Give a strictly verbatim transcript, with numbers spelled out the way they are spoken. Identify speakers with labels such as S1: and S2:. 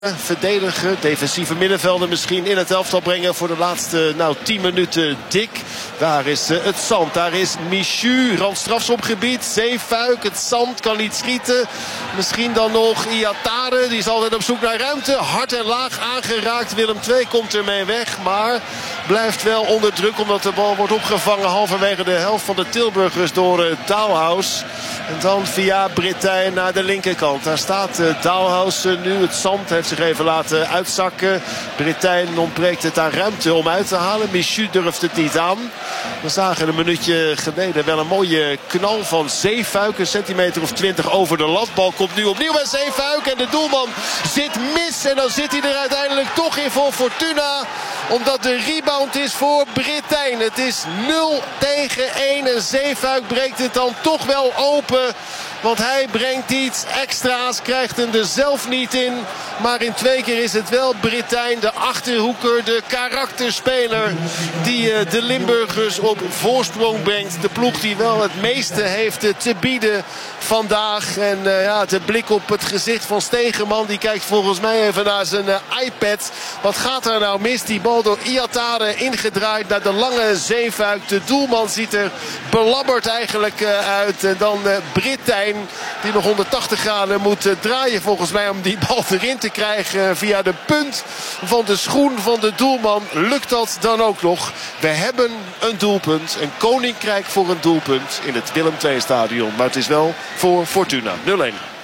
S1: Verdedigen, defensieve middenvelden misschien in het elftal brengen voor de laatste nou, tien minuten dik. Daar is uh, het zand, daar is Michu, randstrafschopgebied, Zeefuik, het zand kan niet schieten. Misschien dan nog Iatare, die is altijd op zoek naar ruimte. Hard en laag aangeraakt, Willem twee komt ermee weg, maar blijft wel onder druk omdat de bal wordt opgevangen halverwege de helft van de Tilburgers door uh, Douwhuis. En dan via Britijn naar de linkerkant. Daar staat uh, Douwhuis uh, nu, het zand heeft zich even laten uitzakken. Britijn ontbreekt het aan ruimte om uit te halen. Michu durft het niet aan. We zagen een minuutje geleden wel een mooie knal van Zeefuik. Een centimeter of twintig over de lat. Bal komt nu opnieuw bij Zeefuik. En de doelman zit mis. En dan zit hij er uiteindelijk toch in voor Fortuna. Omdat de rebound is voor Britijn. Het is nul tegen één. En Zeefuik breekt het dan toch wel open. Want hij brengt iets extra's, krijgt hem er zelf niet in. Maar in twee keer is het wel Britijn, de Achterhoeker, de karakterspeler, die de Limburgers op voorsprong brengt. De ploeg die wel het meeste heeft te bieden vandaag. En uh, ja, de blik op het gezicht van Stegeman, die kijkt volgens mij even naar zijn uh, iPad. Wat gaat er nou mis? Die bal door Iatare ingedraaid naar de lange Zeefuik. De doelman ziet er belabberd eigenlijk uh, uit. En dan uh, Britijn, die nog honderdtachtig graden moet uh, draaien volgens mij om die bal erin te krijgen uh, via de punt van de schoen van de doelman. Lukt dat dan ook nog? We hebben een doelpunt, een koninkrijk voor een doelpunt in het Willem twee stadion. Maar het is wel voor Fortuna. nul één.